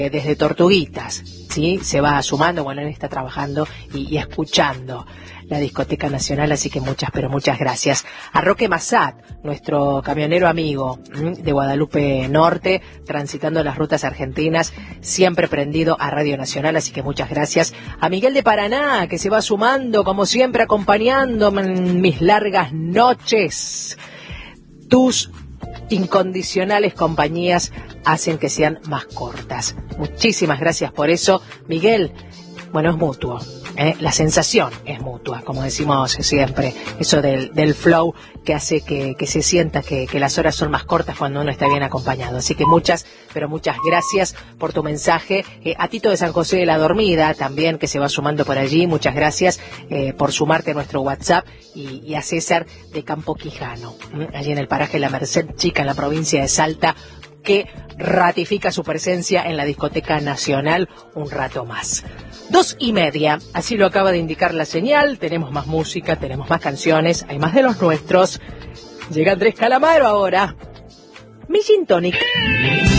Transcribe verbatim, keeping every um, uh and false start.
desde Tortuguitas, ¿sí? Se va sumando, bueno, él está trabajando y, y escuchando la Discoteca Nacional, así que muchas, pero muchas gracias. A Roque Massat, nuestro camionero amigo de Guadalupe Norte, transitando las rutas argentinas, siempre prendido a Radio Nacional, así que muchas gracias. A Miguel de Paraná, que se va sumando, como siempre, acompañándome en mis largas noches. Tus incondicionales compañías hacen que sean más cortas. Muchísimas gracias por eso, Miguel. Bueno, es mutuo, ¿eh? La sensación es mutua, como decimos siempre, eso del, del flow que hace que, que se sienta que, que las horas son más cortas cuando uno está bien acompañado. Así que muchas, pero muchas gracias por tu mensaje. Eh, a Tito de San José de la Dormida también, que se va sumando por allí, muchas gracias eh, por sumarte a nuestro WhatsApp, y, y a César de Campo Quijano, ¿eh? Allí en el paraje La Merced Chica, en la provincia de Salta, que ratifica su presencia en la Discoteca Nacional un rato más. Dos y media, así lo acaba de indicar la señal. Tenemos más música, tenemos más canciones, hay más de los nuestros. Llega Andrés Calamaro ahora. Mi Gin Tonic.